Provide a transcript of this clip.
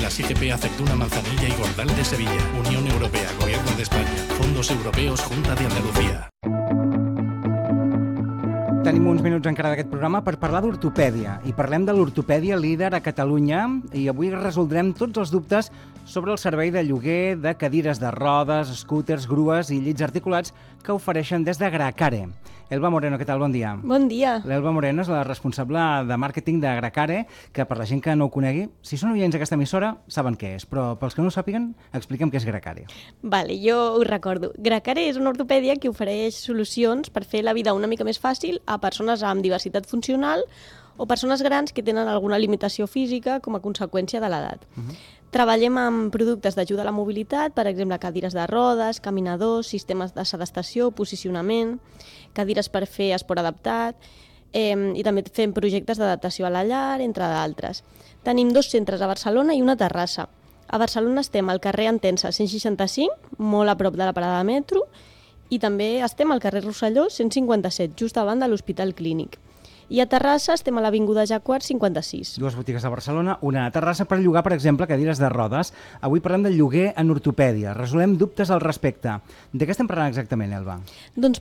Escuelas IGP Aceituna Manzanilla y Gordal de Sevilla. Unión Europea, Gobierno de España, Fondos Europeos, Junta de Andalucía. Tenim uns minuts encara d'aquest programa per parlar d'ortopèdia i parlem de l'ortopèdia líder a Catalunya i avui resoldrem tots els dubtes sobre el servei de lloguer de cadires de rodes, scooters, grues i llits articulats que ofereixen des de Gracare. Elba Moreno, què tal? Bon dia. Bon dia. L'Elba Moreno és la responsable de màrqueting de Gracare, que per la gent que no ho conegui, si són oients d'aquesta emissora, saben què és, però pels que no ho sàpiguen, expliquem què és Gracare. Vale, jo ho recordo. Gracare és una ortopèdia que ofereix solucions per fer la vida una mica més fàcil a persones amb diversitat funcional o persones grans que tenen alguna limitació física com a conseqüència de l'edat. Treballem amb productes d'ajuda a la mobilitat, per exemple, cadires de rodes, caminadors, sistemes de sedestació, posicionament, cadires per fer esport adaptat, i també fem projectes d'adaptació a la llar, entre d'altres. Tenim 2 centres a Barcelona i una a Terrassa. A Barcelona estem al carrer Entença 165, molt a prop de la parada de metro, i també estem al carrer Rosselló 157, just davant de l'Hospital Clínic. I a Terrassa estem a l'Avinguda Jacquard 56. 2 botigues a Barcelona, una a Terrassa per llogar, per exemple, cadires de rodes. Avui parlem del lloguer en ortopèdia. Resolem dubtes al respecte. De què estem parlant exactament, Elba? Doncs